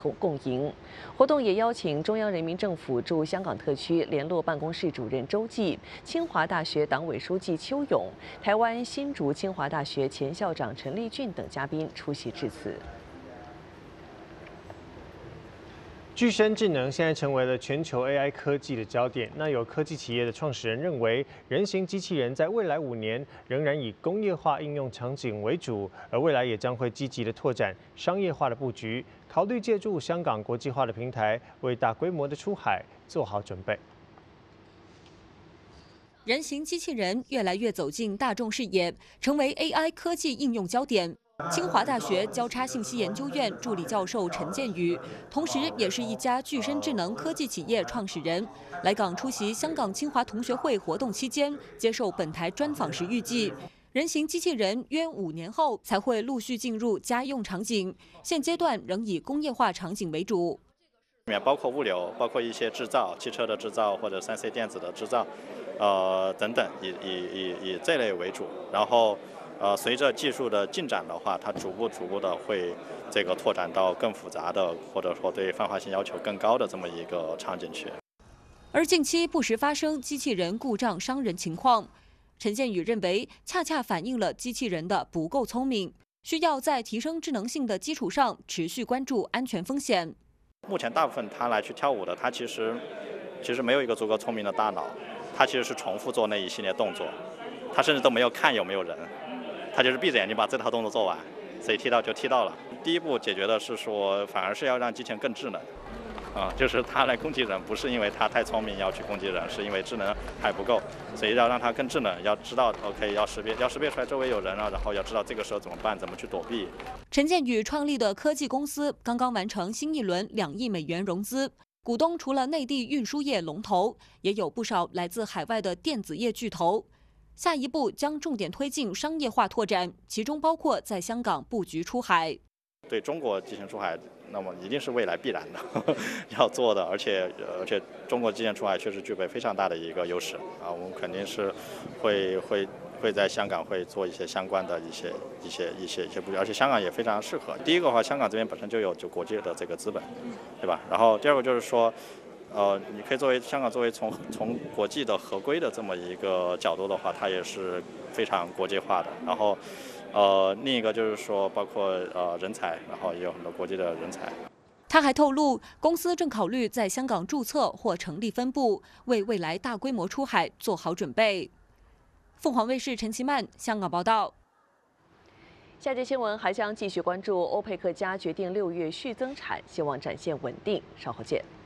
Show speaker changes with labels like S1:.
S1: 共赢。活动也邀请中央人民政府驻香港特区联络办公室主任周济、清华大学党委书记邱勇、台湾新竹清华大学前校长陈立俊等嘉宾出席致辞。
S2: 具身智能现在成为了全球 AI 科技的焦点。那有科技企业的创始人认为，人形机器人在未来5年仍然以工业化应用场景为主，而未来也将会积极的拓展商业化的布局，考虑借助香港国际化的平台，为大规模的出海做好准备。
S3: 人形机器人越来越走进大众视野，成为 AI 科技应用焦点。清华大学交叉信息研究院助理教授陈建宇，同时也是一家具身智能科技企业创始人，来港出席香港清华同学会活动期间，接受本台专访时预计，人形机器人约5年后才会陆续进入家用场景，现阶段仍以工业化场景为主。
S4: 里面包括物流，包括一些制造，汽车的制造或者3C 电子的制造，等等，以这类为主。然后，随着技术的进展的话，它逐步的会这个拓展到更复杂的，或者说对泛化性要求更高的这么一个场景去。
S3: 而近期不时发生机器人故障伤人情况，陈建宇认为，恰恰反映了机器人的不够聪明，需要在提升智能性的基础上，持续关注安全风险。
S4: 目前大部分他来去跳舞的，他其实没有一个足够聪明的大脑，他其实是重复做那一系列动作，他甚至都没有看有没有人，他就是闭着眼睛把这套动作做完，所以踢到就踢到了。第一步解决的是说，反而是要让机器人更智能，就是他来攻击人，不是因为他太聪明要去攻击人，是因为智能还不够，所以要让他更智能，要知道 OK 要识别出来周围有人了，然后要知道这个时候怎么办，怎么去躲避。
S3: 陈建宇创立的科技公司刚刚完成新一轮2亿美元融资，股东除了内地运输业龙头，也有不少来自海外的电子业巨头。下一步将重点推进商业化拓展，其中包括在香港布局出海。
S4: 对中国进行出海，那么一定是未来必然的要做的，而且中国机器人出海确实具备非常大的一个优势啊，我们肯定是会在香港会做一些相关的一些布局，而且香港也非常适合。第一个的话，香港这边本身就有国际的这个资本，对吧？然后第二个就是说，你可以作为香港作为从国际的合规的这么一个角度的话，它也是非常国际化的。然后，另一个就是说，包括人才，然后也有很多国际的人才。
S3: 他还透露，公司正考虑在香港注册或成立分部，为未来大规模出海做好准备。凤凰卫视陈其曼香港报道。
S1: 下节新闻还将继续关注欧佩克加决定6月续增产，希望展现稳定。稍后见。